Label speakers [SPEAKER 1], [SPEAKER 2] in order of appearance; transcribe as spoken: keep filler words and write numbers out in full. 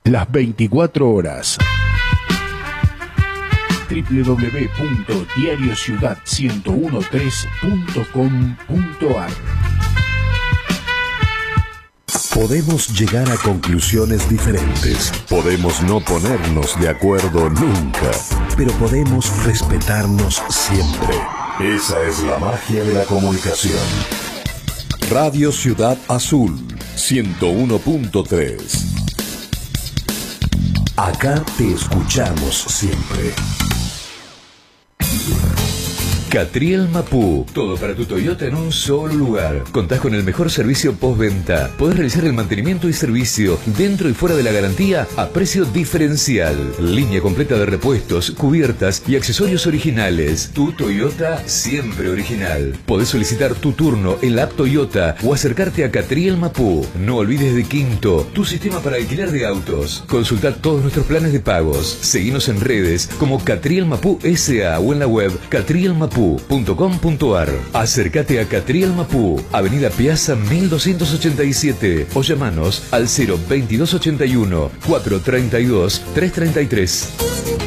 [SPEAKER 1] las veinticuatro horas. doble u doble u doble u punto diario ciudad ciento trece punto com punto ar.
[SPEAKER 2] Podemos llegar a conclusiones diferentes, podemos no ponernos de acuerdo nunca, pero podemos respetarnos siempre. Esa es la magia de la comunicación. Radio Ciudad Azul, ciento uno punto tres. Acá te escuchamos siempre.
[SPEAKER 3] Catriel Mapú. Todo para tu Toyota en un solo lugar. Contás con el mejor servicio postventa. Podés realizar el mantenimiento y servicio dentro y fuera de la garantía a precio diferencial. Línea completa de repuestos, cubiertas y accesorios originales. Tu Toyota siempre original. Podés solicitar tu turno en la app Toyota o acercarte a Catriel Mapú. No olvides de Quinto, tu sistema para alquiler de autos. Consultá todos nuestros planes de pagos. Seguinos en redes como Catriel Mapú S A o en la web catriel mapú punto com punto ar. Acércate a Catriel Mapú, Avenida Piazza mil doscientos ochenta y siete o llamanos al cero veintidós ochenta y uno, cuatrocientos treinta y dos, trescientos treinta y tres.